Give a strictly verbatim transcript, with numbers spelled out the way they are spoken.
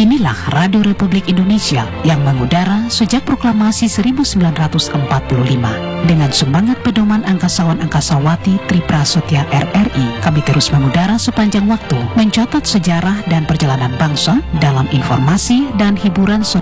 Inilah Radio Republik Indonesia yang mengudara sejak proklamasi seribu sembilan ratus empat puluh lima. Dengan semangat pedoman angkasawan-angkasawati Triprasotya R R I, kami terus mengudara sepanjang waktu, mencatat sejarah dan perjalanan bangsa dalam informasi dan hiburan sore